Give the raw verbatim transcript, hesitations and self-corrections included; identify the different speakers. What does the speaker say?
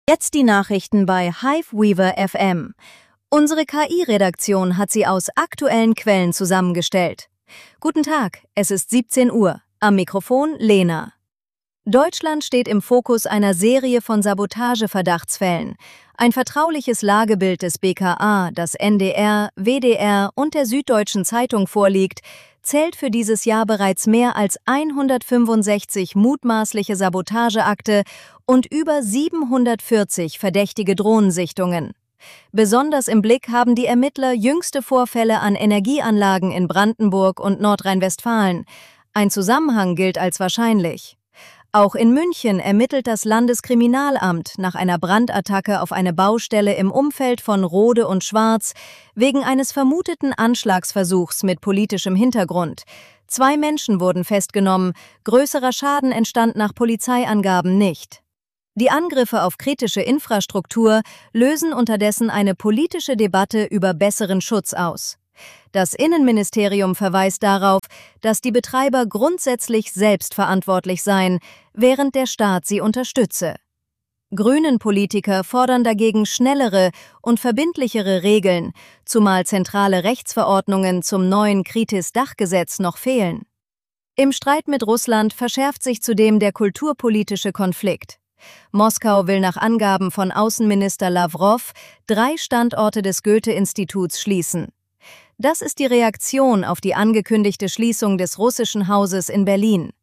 Speaker 1: Jetzt die Nachrichten bei Hiveweaver F M. Unsere K I-Redaktion hat sie aus aktuellen Quellen zusammengestellt. Guten Tag, es ist siebzehn Uhr. Am Mikrofon Lena. Deutschland steht im Fokus einer Serie von Sabotageverdachtsfällen. Ein vertrauliches Lagebild des B K A, das N D R, W D R und der Süddeutschen Zeitung vorliegt, zählt für dieses Jahr bereits mehr als hundertfünfundsechzig mutmaßliche Sabotageakte und über siebenhundertvierzig verdächtige Drohnensichtungen. Besonders im Blick haben die Ermittler jüngste Vorfälle an Energieanlagen in Brandenburg und Nordrhein-Westfalen. Ein Zusammenhang gilt als wahrscheinlich. Auch in München ermittelt das Landeskriminalamt nach einer Brandattacke auf eine Baustelle im Umfeld von Rode und Schwarz wegen eines vermuteten Anschlagsversuchs mit politischem Hintergrund. Zwei Menschen wurden festgenommen, größerer Schaden entstand nach Polizeiangaben nicht. Die Angriffe auf kritische Infrastruktur lösen unterdessen eine politische Debatte über besseren Schutz aus. Das Innenministerium verweist darauf, dass die Betreiber grundsätzlich selbstverantwortlich seien, während der Staat sie unterstütze. Grünen-Politiker fordern dagegen schnellere und verbindlichere Regeln, zumal zentrale Rechtsverordnungen zum neuen Kritis-Dachgesetz noch fehlen. Im Streit mit Russland verschärft sich zudem der kulturpolitische Konflikt. Moskau will nach Angaben von Außenminister Lawrow drei Standorte des Goethe-Instituts schließen. Das ist die Reaktion auf die angekündigte Schließung des russischen Hauses in Berlin.